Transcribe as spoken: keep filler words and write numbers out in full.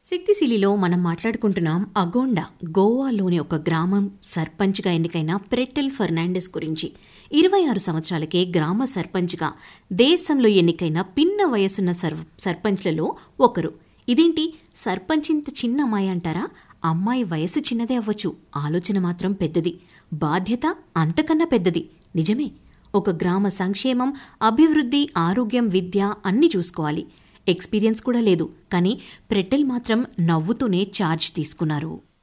శక్తిశీలిలో మనం మాట్లాడుకుంటున్నాం అగోండా, గోవాలోని ఒక గ్రామం సర్పంచ్గా ఎన్నికైన ప్రెట్టెల్ ఫెర్నాండెస్ గురించి. ఇరవై ఆరు సంవత్సరాలకే గ్రామ సర్పంచ్గా దేశంలో ఎన్నికైన పిన్న వయసున్న సర్ సర్పంచ్లలో ఒకరు. ఇదేంటి సర్పంచ్ ఇంత చిన్న అమ్మాయి అంటారా? అమ్మాయి వయసు చిన్నదే అవ్వచ్చు, ఆలోచన మాత్రం పెద్దది, బాధ్యత అంతకన్నా పెద్దది. నిజమే, ఒక గ్రామ సంక్షేమం, అభివృద్ధి, ఆరోగ్యం, విద్య అన్నీ చూసుకోవాలి. ఎక్స్పీరియన్స్ కూడా లేదు, కానీ ప్రెట్టెల్ మాత్రం నవ్వుతూనే ఛార్జ్ తీసుకున్నారు.